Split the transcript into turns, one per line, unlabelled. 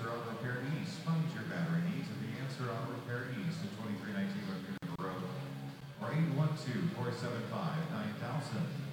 Answer Auto Repair East. Find your battery needs at the Answer Auto Repair East at 2319 West River Road or 812-475-9000.